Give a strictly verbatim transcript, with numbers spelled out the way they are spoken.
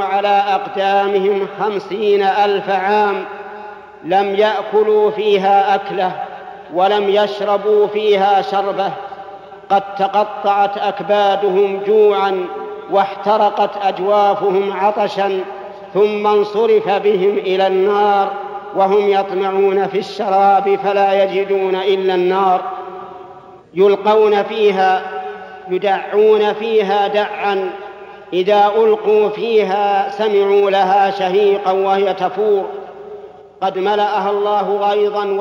كانوا على أقدامهم خمسين ألف عام لم يأكلوا فيها أكلة ولم يشربوا فيها شربة، قد تقطعت أكبادهم جوعا واحترقت أجوافهم عطشا، ثم انصرف بهم إلى النار وهم يطمعون في الشراب فلا يجدون إلا النار، يلقون فيها يدعون فيها دعا، إذا ألقوا فيها سمعوا لها شهيقا وهي تفور، قد ملأها الله غيظا